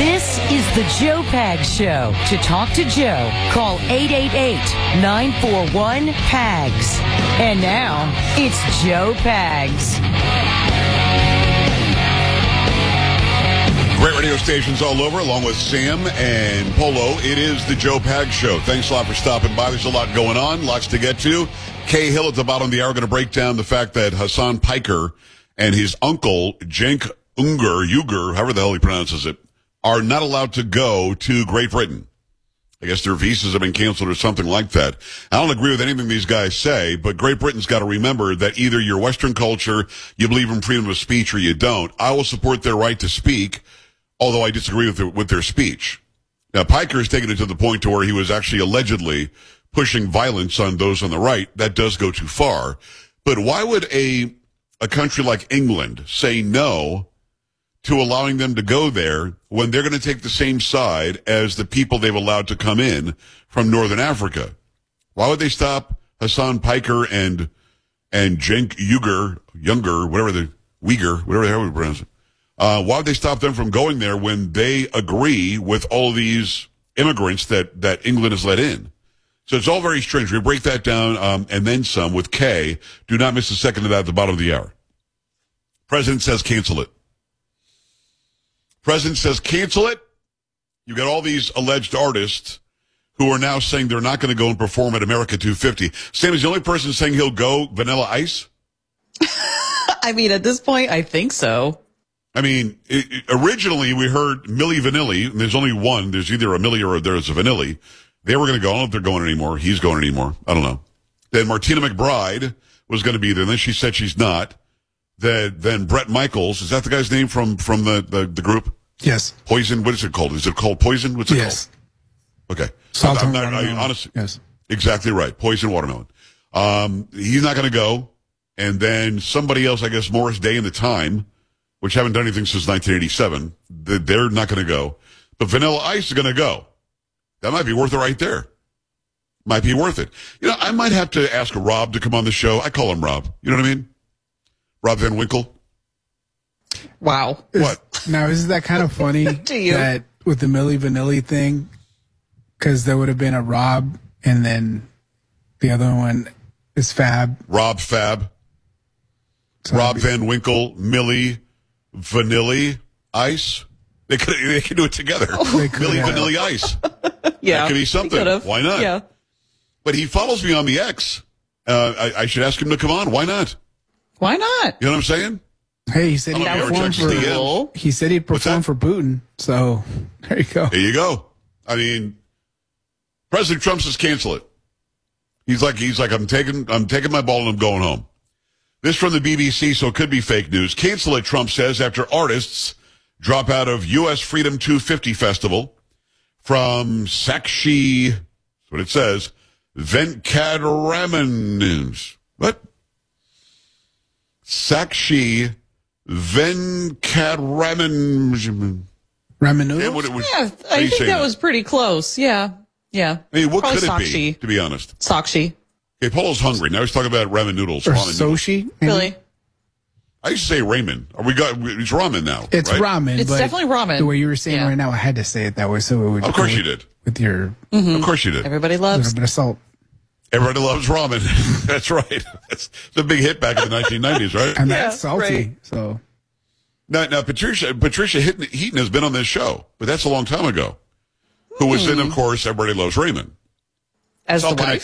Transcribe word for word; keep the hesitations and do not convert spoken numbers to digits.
This is the Joe Pags Show. To talk to Joe, call eight eight eight, nine four one, P A G S. And now, it's Joe Pags. Great radio stations all over, along with Sam and Polo. It is the Joe Pags Show. Thanks a lot for stopping by. There's a lot going on, lots to get to. Kay Hill at the bottom of the hour going to break down the fact that Hassan Piker and his uncle, Cenk Uygur, Uygur, however the hell he pronounces it, are not allowed to go to Great Britain. I guess their visas have been canceled or something like that. I don't agree with anything these guys say, but Great Britain's got to remember that either you're Western culture, you believe in freedom of speech, or you don't. I will support their right to speak, although I disagree with their, with their speech. Now, Piker has taken it to the point to where he was actually allegedly pushing violence on those on the right. That does go too far. But why would a a country like England say no to allowing them to go there when they're going to take the same side as the people they've allowed to come in from Northern Africa? Why would they stop Hassan Piker and and Cenk Uygur, Younger, whatever the Uyghur, whatever the hell we pronounce it? Uh, why would they stop them from going there when they agree with all these immigrants that, that England has let in? So it's all very strange. We break that down um, and then some with Kay. Do not miss a second of that at the bottom of the hour. President says cancel it. President says cancel it. You got all these alleged artists who are now saying they're not going to go and perform at America two fifty. Sam is the only person saying he'll go Vanilla Ice. I mean, at this point, I think so. I mean, it, it, originally we heard Milli Vanilli, and there's only one. There's either a Milli or there's a Vanilli. They were going to go. I don't know if they're going anymore. He's going anymore. I don't know. Then Martina McBride was going to be there. Then she said she's not. Then, then Bret Michaels. Is that the guy's name from, from the, the, the group? Yes. Poison. What is it called? Is it called Poison? What's it yes. called? Okay. Salt I'm, and I'm not, watermelon. I, honestly, yes. Exactly right. Poison watermelon. Um, he's not going to go. And then somebody else, I guess, Morris Day and the Time, which haven't done anything since nineteen eighty-seven. They're not going to go. But Vanilla Ice is going to go. That might be worth it right there. Might be worth it. You know, I might have to ask Rob to come on the show. I call him Rob. You know what I mean? Rob Van Winkle. Wow. What? Now, isn't that kind of funny that with the Milli Vanilli thing, because there would have been a Rob and then the other one is Fab. Rob Fab. So Rob Van Winkle, Milli Vanilli Ice. They could they could do it together. Oh, Milli Vanilli Ice. Yeah. That could be something. Why not? Yeah. But he follows me on the X. Uh, I, I should ask him to come on. Why not? Why not? You know what I'm saying? Hey, he said he'd perform for, he said he'd perform for Putin. So there you go. There you go. I mean, President Trump says cancel it. He's like, he's like, I'm taking, I'm taking my ball and I'm going home. This from the B B C, so it could be fake news. Cancel it, Trump says, after artists drop out of U S Freedom two fifty Festival from Sakshi, that's what it says, Venkataraman. What? Sakshi Venkataraman. Ramanouils? Yeah, what it was, Yeah, I think that, that was pretty close. Yeah. Yeah. I mean, what Probably could it Sakshi. be, to be honest? Sakshi. Okay, Polo's hungry. Now he's talking about ramen noodles. Or ramen Soshi? Noodles. Really? I used to say ramen. Are we got, it's ramen now. It's right? ramen. It's but definitely ramen. The way you were saying Yeah. right now, I had to say it that way so it would. Of course with, you did. With your. Mm-hmm. Of course you did. Everybody A loves. little bit of salt. Everybody loves ramen. That's right. That's a big hit back in the nineteen nineties, right? And Yeah, that's salty. right. So. Now, now Patricia Patricia Heaton Heaton has been on this show, but that's a long time ago. Who was in, of course, Everybody Loves Raymond. As It's all the wife.